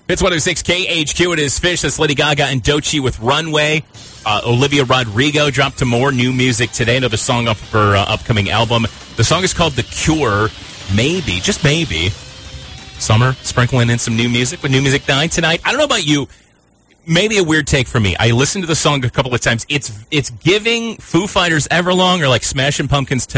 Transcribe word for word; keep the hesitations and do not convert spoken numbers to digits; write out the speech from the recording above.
It's one oh six K H Q. It is Fish. That's Lady Gaga and Doechii with Runway. Uh, Olivia Rodrigo dropped some more new music today. Another song off her uh, upcoming album. The song is called The Cure. Maybe, just maybe, Summer sprinkling in some new music with New Music Nine tonight. I don't know about you. Maybe a weird take for me. I listened to the song a couple of times. It's it's giving Foo Fighters Everlong or like Smashing Pumpkins Tonight.